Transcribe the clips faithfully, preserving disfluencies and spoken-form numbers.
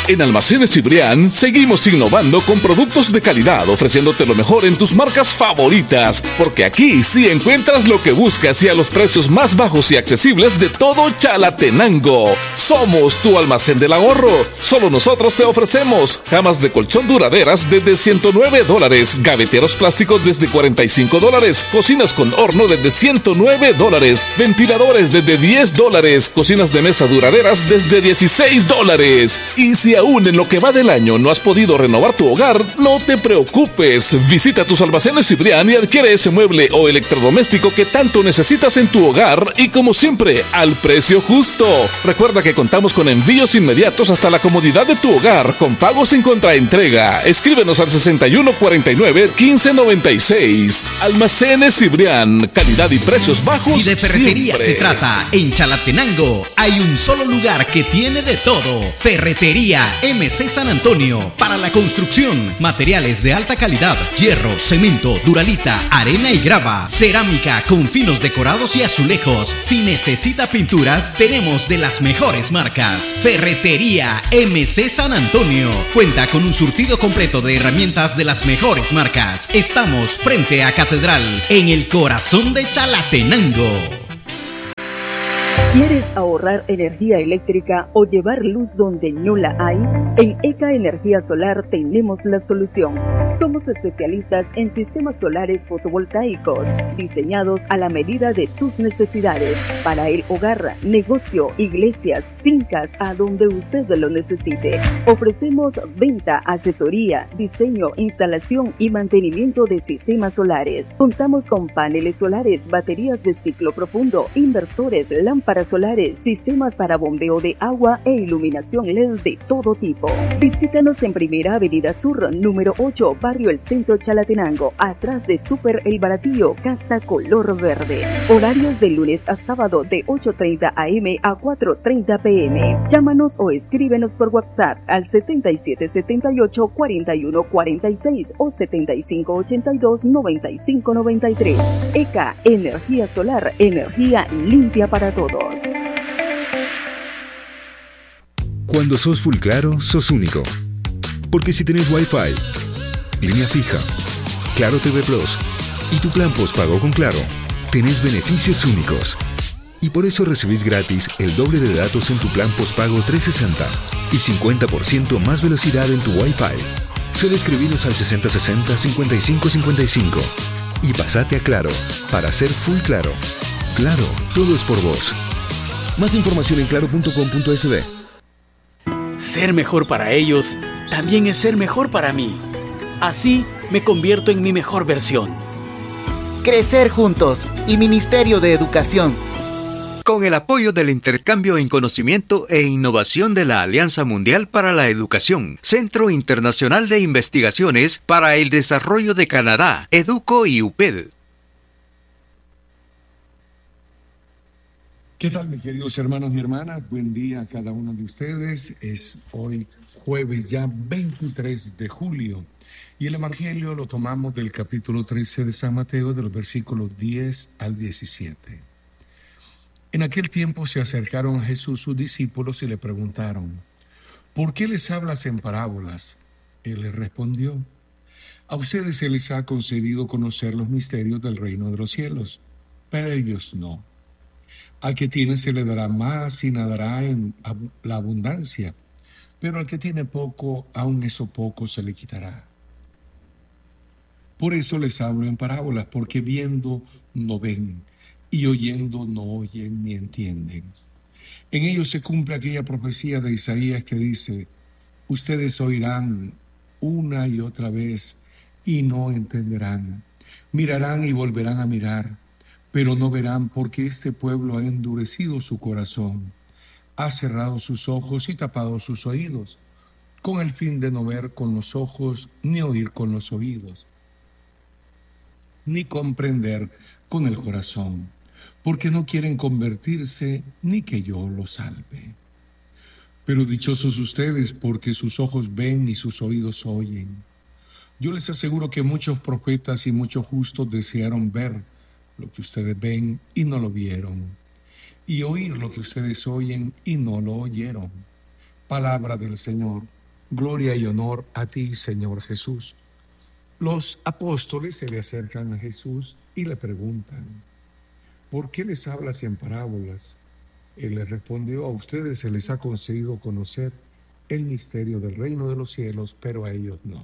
En Almacenes Cibrián seguimos innovando con productos de calidad, ofreciéndote lo mejor en tus marcas favoritas, porque aquí sí encuentras lo que buscas y a los precios más bajos y accesibles de todo Chalatenango. Somos tu almacén del ahorro. Solo nosotros te ofrecemos camas de colchón duraderas desde ciento nueve dólares, gaveteros plásticos desde cuarenta y cinco dólares, cocinas con horno desde ciento nueve dólares, ventiladores desde diez dólares, cocinas de mesa duraderas desde dieciséis dólares. Y si aún en lo que va del año no has podido renovar tu hogar, no te preocupes. Visita tus almacenes Cibrián y adquiere ese mueble o electrodoméstico que tanto necesitas en tu hogar y, como siempre, al precio justo. Recuerda que contamos con envíos inmediatos hasta la comodidad de tu hogar con pagos sin contraentrega. Escríbenos al sesenta y uno cuarenta y nueve quince noventa y seis. Almacenes Cibrián, calidad y precios bajos. Si de ferretería siempre se trata, en Chalatenango hay un solo lugar que tiene de todo. Ferretería M C San Antonio. Para la construcción, materiales de alta calidad: hierro, cemento, duralita, arena y grava, cerámica con finos decorados y azulejos. Si necesita pinturas, tenemos de las mejores marcas. Ferretería M C San Antonio cuenta con un surtido completo de herramientas de las mejores marcas. Estamos frente a Catedral, en el corazón de Chalatenango. ¿Quieres ahorrar energía eléctrica o llevar luz donde no la hay? En ECA Energía Solar tenemos la solución. Somos especialistas en sistemas solares fotovoltaicos, diseñados a la medida de sus necesidades, para el hogar, negocio, iglesias, fincas, a donde usted lo necesite. Ofrecemos venta, asesoría, diseño, instalación y mantenimiento de sistemas solares. Contamos con paneles solares, baterías de ciclo profundo, inversores, lámparas solares, sistemas para bombeo de agua e iluminación L E D de todo tipo. Visítanos en Primera Avenida Sur, número ocho, Barrio El Centro, Chalatenango, atrás de Super El Baratillo, Casa Color Verde. Horarios de lunes a sábado de ocho treinta a eme a cuatro treinta pe eme. Llámanos o escríbenos por WhatsApp al setenta y siete setenta y ocho cuarenta y uno cuarenta y seis o setenta y cinco ochenta y dos noventa y cinco noventa y tres. ECA Energía Solar, energía limpia para todos. Cuando sos full claro, sos único. Porque si tenés Wi-Fi, línea fija, Claro T V Plus y tu plan postpago con Claro, tenés beneficios únicos. Y por eso recibís gratis el doble de datos en tu plan postpago trescientos sesenta y cincuenta por ciento más velocidad en tu Wi-Fi. Solo escribinos al sesenta sesenta cincuenta y cinco cincuenta y cinco y pasate a Claro para ser full claro. Claro, todo es por vos. Más información en claro punto com punto es be. Ser mejor para ellos también es ser mejor para mí. Así me convierto en mi mejor versión. Crecer juntos y Ministerio de Educación. Con el apoyo del intercambio en conocimiento e innovación de la Alianza Mundial para la Educación, Centro Internacional de Investigaciones para el Desarrollo de Canadá, EDUCO y U P E D. ¿Qué tal, mis queridos hermanos y hermanas? Buen día a cada uno de ustedes. Es hoy jueves ya veintitrés de julio y el Evangelio lo tomamos del capítulo trece de San Mateo, de los versículos diez al diecisiete. En aquel tiempo se acercaron a Jesús sus discípulos y le preguntaron: ¿por qué les hablas en parábolas? Él les respondió: a ustedes se les ha concedido conocer los misterios del reino de los cielos, pero ellos no. Al que tiene se le dará más y nadará en la abundancia, pero al que tiene poco, aun eso poco se le quitará. Por eso les hablo en parábolas, porque viendo no ven, y oyendo no oyen ni entienden. En ellos se cumple aquella profecía de Isaías que dice: ustedes oirán una y otra vez y no entenderán, mirarán y volverán a mirar, pero no verán, porque este pueblo ha endurecido su corazón, ha cerrado sus ojos y tapado sus oídos, con el fin de no ver con los ojos, ni oír con los oídos, ni comprender con el corazón, porque no quieren convertirse, ni que yo los salve. Pero dichosos ustedes, porque sus ojos ven y sus oídos oyen. Yo les aseguro que muchos profetas y muchos justos desearon ver lo que ustedes ven y no lo vieron, y oír lo que ustedes oyen y no lo oyeron. Palabra del Señor. Gloria y honor a ti, Señor Jesús. Los apóstoles se le acercan a Jesús y le preguntan: ¿por qué les hablas en parábolas? Él les respondió: a ustedes se les ha concedido conocer el misterio del reino de los cielos, pero a ellos no.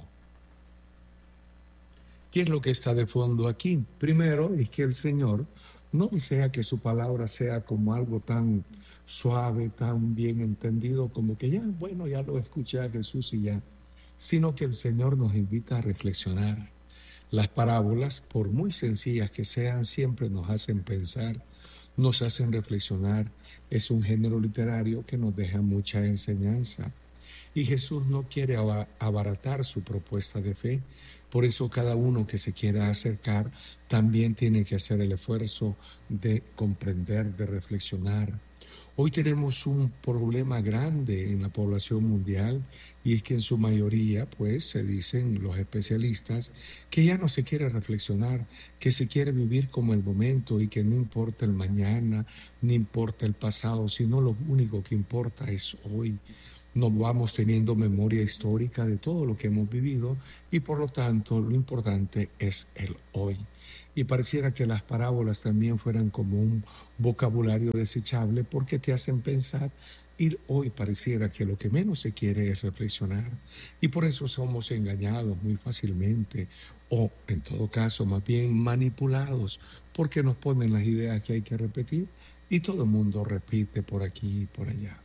¿Qué es lo que está de fondo aquí? Primero es que el Señor no desea que su palabra sea como algo tan suave, tan bien entendido, como que ya, bueno, ya lo escuché a Jesús y ya, sino que el Señor nos invita a reflexionar. Las parábolas, por muy sencillas que sean, siempre nos hacen pensar, nos hacen reflexionar. Es un género literario que nos deja mucha enseñanza. Y Jesús no quiere abaratar su propuesta de fe. Por eso cada uno que se quiera acercar también tiene que hacer el esfuerzo de comprender, de reflexionar. Hoy tenemos un problema grande en la población mundial, y es que en su mayoría, pues, se dicen los especialistas que ya no se quiere reflexionar, que se quiere vivir como el momento y que no importa el mañana, ni importa el pasado, sino lo único que importa es hoy. No vamos teniendo memoria histórica de todo lo que hemos vivido y por lo tanto lo importante es el hoy. Y pareciera que las parábolas también fueran como un vocabulario desechable porque te hacen pensar, y hoy pareciera que lo que menos se quiere es reflexionar. Y por eso somos engañados muy fácilmente, o en todo caso más bien manipulados, porque nos ponen las ideas que hay que repetir y todo el mundo repite por aquí y por allá.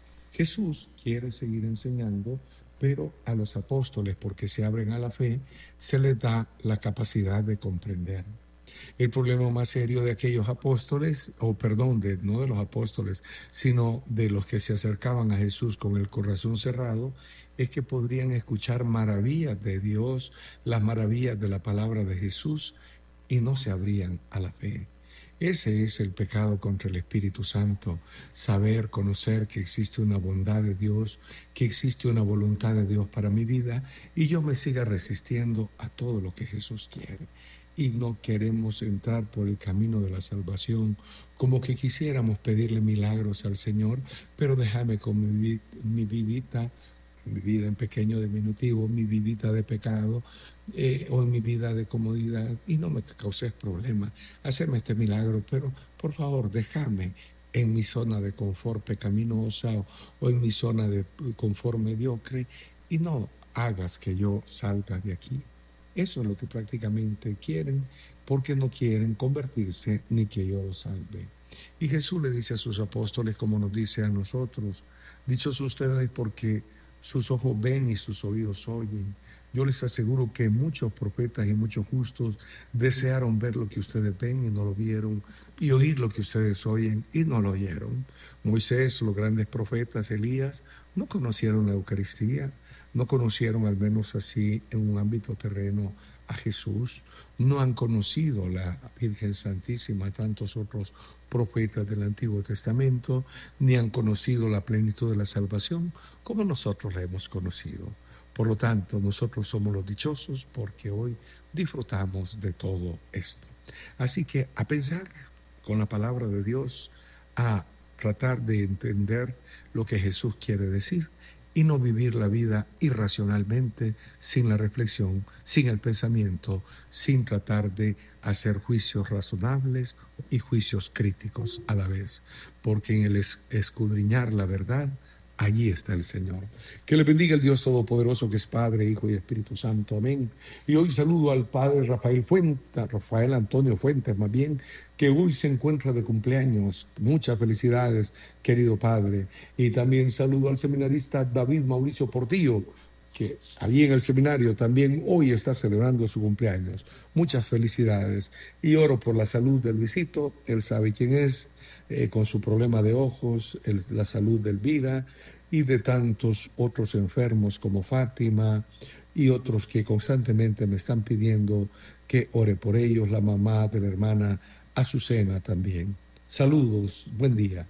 Jesús quiere seguir enseñando, pero a los apóstoles, porque se abren a la fe, se les da la capacidad de comprender. El problema más serio de aquellos apóstoles, o perdón, de, no de los apóstoles, sino de los que se acercaban a Jesús con el corazón cerrado, es que podrían escuchar maravillas de Dios, las maravillas de la palabra de Jesús, y no se abrían a la fe. Ese es el pecado contra el Espíritu Santo, saber, conocer que existe una bondad de Dios, que existe una voluntad de Dios para mi vida y yo me siga resistiendo a todo lo que Jesús quiere. Y no queremos entrar por el camino de la salvación como que quisiéramos pedirle milagros al Señor, pero déjame con mi, mi vidita, mi vida en pequeño diminutivo, mi vidita de pecado, eh, o en mi vida de comodidad, y no me causes problema, hacerme este milagro, pero por favor déjame en mi zona de confort pecaminosa o, o en mi zona de confort mediocre, y no hagas que yo salga de aquí. Eso es lo que prácticamente quieren, porque no quieren convertirse ni que yo los salve. Y Jesús le dice a sus apóstoles, como nos dice a nosotros: dichos ustedes porque sus ojos ven y sus oídos oyen. Yo les aseguro que muchos profetas y muchos justos desearon ver lo que ustedes ven y no lo vieron, y oír lo que ustedes oyen y no lo oyeron. Moisés, los grandes profetas, Elías, no conocieron la Eucaristía, no conocieron, al menos así en un ámbito terreno, a Jesús, no han conocido la Virgen Santísima, tantos otros profetas del Antiguo Testamento, ni han conocido la plenitud de la salvación como nosotros la hemos conocido. Por lo tanto, nosotros somos los dichosos porque hoy disfrutamos de todo esto. Así que a pensar con la palabra de Dios, a tratar de entender lo que Jesús quiere decir y no vivir la vida irracionalmente, sin la reflexión, sin el pensamiento, sin tratar de hacer juicios razonables y juicios críticos a la vez, porque en el escudriñar la verdad, allí está el Señor. Que le bendiga el Dios Todopoderoso, que es Padre, Hijo y Espíritu Santo. Amén. Y hoy saludo al Padre Rafael Fuentes, Rafael Antonio Fuentes, más bien, que hoy se encuentra de cumpleaños. Muchas felicidades, querido Padre. Y también saludo al seminarista David Mauricio Portillo, que allí en el seminario también hoy está celebrando su cumpleaños. Muchas felicidades. Y oro por la salud de Luisito, él sabe quién es, eh, con su problema de ojos, el, la salud de Elvira y de tantos otros enfermos como Fátima y otros que constantemente me están pidiendo que ore por ellos, la mamá de la hermana Azucena también. Saludos, buen día.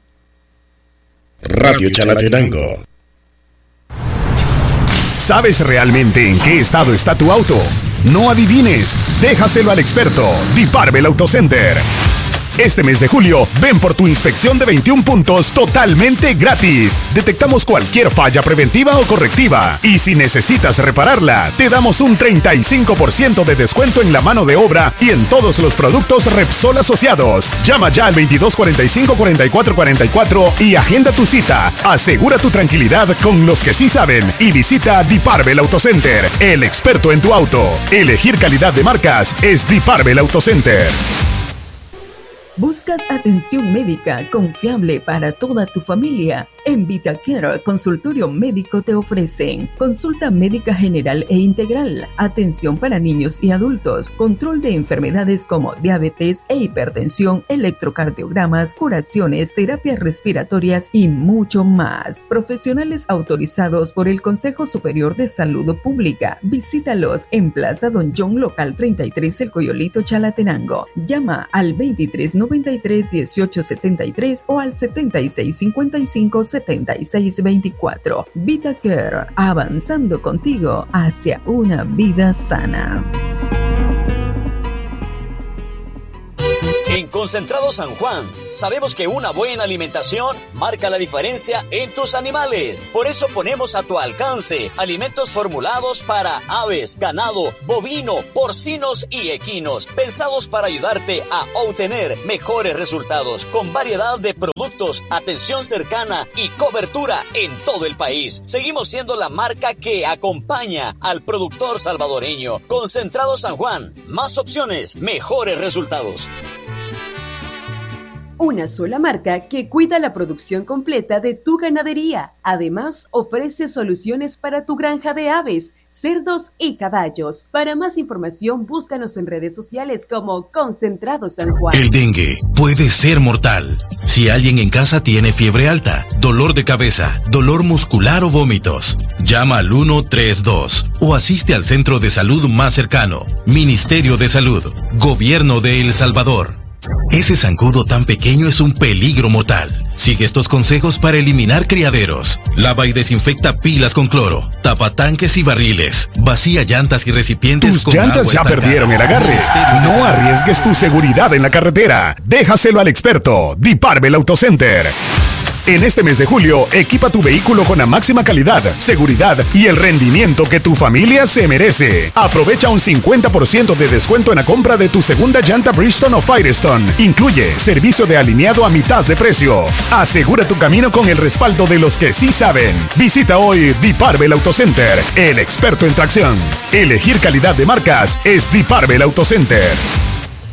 Radio Chalatenango. ¿Sabes realmente en qué estado está tu auto? No adivines, déjaselo al experto, Diparbel Auto Center. Este mes de julio, ven por tu inspección de veintiún puntos totalmente gratis. Detectamos cualquier falla preventiva o correctiva. Y si necesitas repararla, te damos un treinta y cinco por ciento de descuento en la mano de obra y en todos los productos Repsol asociados. Llama ya al veintidós cuarenta y cinco cuarenta y cuatro cuarenta y cuatro y agenda tu cita. Asegura tu tranquilidad con los que sí saben y visita Diparvel Autocenter, el experto en tu auto. Elegir calidad de marcas es Diparvel Autocenter. ¿Buscas atención médica confiable para toda tu familia? En VitaCare Consultorio Médico te ofrecen consulta médica general e integral, atención para niños y adultos, control de enfermedades como diabetes e hipertensión, electrocardiogramas, curaciones, terapias respiratorias y mucho más. Profesionales autorizados por el Consejo Superior de Salud Pública. Visítalos en Plaza Don John, local treinta y tres, El Coyolito, Chalatenango. Llama al veintitrés noventa y tres dieciocho setenta y tres o al setenta y seis cincuenta y cinco setenta y seis veinticuatro. VitaCare, avanzando contigo hacia una vida sana. En Concentrado San Juan, sabemos que una buena alimentación marca la diferencia en tus animales. Por eso ponemos a tu alcance alimentos formulados para aves, ganado, bovino, porcinos y equinos, pensados para ayudarte a obtener mejores resultados, con variedad de productos, atención cercana y cobertura en todo el país. Seguimos siendo la marca que acompaña al productor salvadoreño. Concentrado San Juan, más opciones, mejores resultados. Una sola marca que cuida la producción completa de tu ganadería. Además, ofrece soluciones para tu granja de aves, cerdos y caballos. Para más información, búscanos en redes sociales como Concentrado San Juan. El dengue puede ser mortal. Si alguien en casa tiene fiebre alta, dolor de cabeza, dolor muscular o vómitos, llama al uno tres dos o asiste al centro de salud más cercano. Ministerio de Salud, Gobierno de El Salvador. Ese zancudo tan pequeño es un peligro mortal. Sigue estos consejos para eliminar criaderos. Lava y desinfecta pilas con cloro. Tapa tanques y barriles. Vacía llantas y recipientes Tus con llantas agua ya estancada. perdieron el agarre. No arriesgues tu seguridad en la carretera. Déjaselo al experto. Diparvel Autocenter. En este mes de julio, equipa tu vehículo con la máxima calidad, seguridad y el rendimiento que tu familia se merece. Aprovecha un cincuenta por ciento de descuento en la compra de tu segunda llanta Bridgestone o Firestone. Incluye servicio de alineado a mitad de precio. Asegura tu camino con el respaldo de los que sí saben. Visita hoy Diparvel Autocenter, el experto en tracción. Elegir calidad de marcas es Diparvel Autocenter.